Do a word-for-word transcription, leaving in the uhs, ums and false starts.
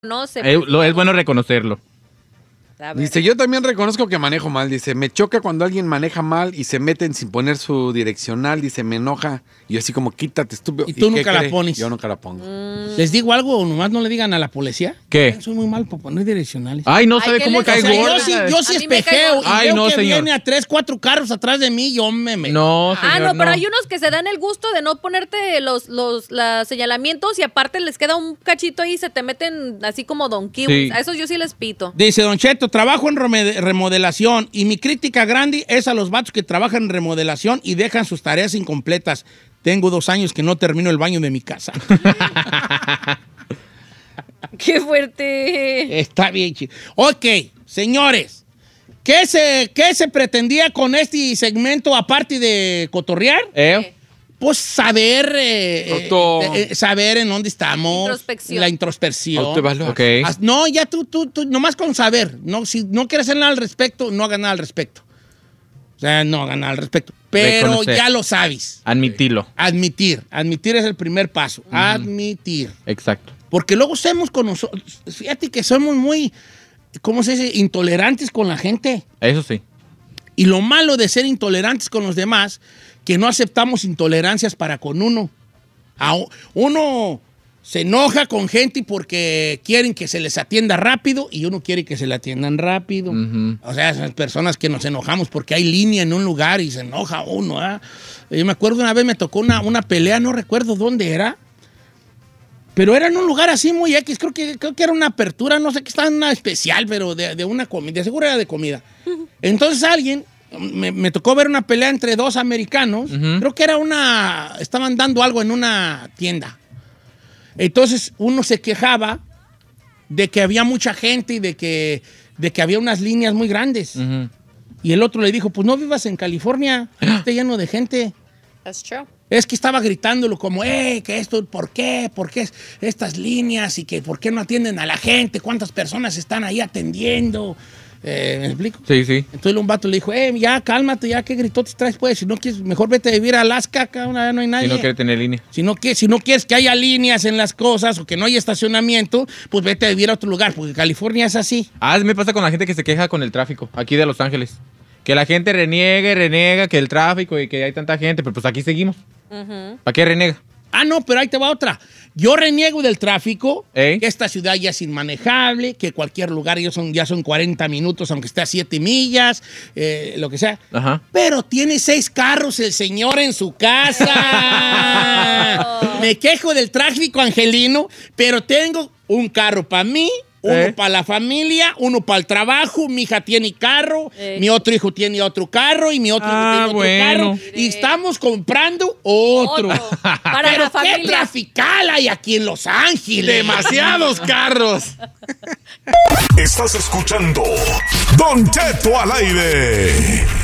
reconoce. Eh, lo, es bueno reconocerlo. Dice, yo también reconozco que manejo mal. Dice, me choca cuando alguien maneja mal y se meten sin poner su direccional. Dice, me enoja. Y yo así como, quítate, estúpido. ¿Y tú ¿Y nunca qué la cree? pones? Yo nunca la pongo. Mm. ¿Les digo algo o nomás no le digan a la policía? ¿Qué? Soy muy mal por poner direccionales. Ay, no Ay, sabe ¿qué cómo les cae O sea, gorda. yo sí, yo sí A mí me espejeo cae y Ay, veo no, que señor. viene a tres, cuatro carros atrás de mí, yo me meto. No, señor, Ah, no, pero no. hay unos que se dan el gusto de no ponerte los, los, los señalamientos y aparte les queda un cachito ahí y se te meten así como Don Kiwi. Sí. A esos yo sí les pito. Dice Don Cheto, trabajo en reme- remodelación y mi crítica grande es a los vatos que trabajan en remodelación y dejan sus tareas incompletas. Tengo dos años que no termino el baño de mi casa. ¡Qué fuerte! Está bien chido. Ok, señores, ¿qué se, ¿qué se pretendía con este segmento aparte de cotorrear? ¿Eh? Pues saber, eh, Auto- eh, eh, saber en dónde estamos. Introspección. La introspección. Autoevaluar. Ok. As- No, ya tú, tú, tú, nomás con saber. No, si no quieres hacer nada al respecto, no hagas nada al respecto. O sea, no hagas nada al respecto. Pero Reconocer. ya lo sabes. Admitilo. Admitir. Admitir es el primer paso. Admitir. Exacto. Porque luego somos con nosotros. Fíjate que somos muy, ¿cómo se dice? Intolerantes con la gente. Eso sí. Y lo malo de ser intolerantes con los demás, que no aceptamos intolerancias para con uno. A uno se enoja con gente porque quieren que se les atienda rápido y uno quiere que se le atiendan rápido. Ujú. O sea, esas personas que nos enojamos porque hay línea en un lugar y se enoja uno. ¿Ah? Yo me acuerdo una vez me tocó una, una pelea, no recuerdo dónde era, pero era en un lugar así muy X, creo que, creo que era una apertura, no sé qué, estaba en una especial, pero de, de una comida, de seguro era de comida. Entonces alguien, me, me tocó ver una pelea entre dos americanos, Ujú. creo que era una, estaban dando algo en una tienda. Entonces uno se quejaba de que había mucha gente y de que, de que había unas líneas muy grandes. Ujú. Y el otro le dijo, pues no vivas en California, está lleno de gente. That's true. Es que estaba gritándolo como, eh, que esto, ¿por qué? ¿Por qué estas líneas? Y que, ¿por qué no atienden a la gente? ¿Cuántas personas están ahí atendiendo? Eh, ¿Me explico? Sí, sí. Entonces un vato le dijo, eh, ya, cálmate, ya, ¿qué gritotes traes, pues? Si no quieres, mejor vete a vivir a Alaska, acá una- no hay nadie. Si no quiere tener línea. Si no, que, si no quieres que haya líneas en las cosas o que no haya estacionamiento, pues vete a vivir a otro lugar, porque California es así. Ah, me pasa con la gente que se queja con el tráfico, aquí de Los Ángeles. Que la gente reniega y renega, que el tráfico y que hay tanta gente, pero pues aquí seguimos. ¿Para qué renega? Ah, no, pero ahí te va otra. Yo reniego del tráfico, ¿Eh? que esta ciudad ya es inmanejable, que cualquier lugar ya son, ya son cuarenta minutos, aunque esté a siete millas, eh, lo que sea. Ajá. Pero tiene seis carros el señor en su casa. Me quejo del tráfico angelino, pero tengo un carro para mí, uno ¿Eh? para la familia, uno para el trabajo, mi hija tiene carro, Eh. mi otro hijo tiene otro carro y mi otro Ah, hijo tiene otro bueno. carro. Y estamos comprando otro. Otro. Para Pero la qué familia. trafical hay aquí en Los Ángeles. Demasiados carros. Estás escuchando Don Cheto al aire.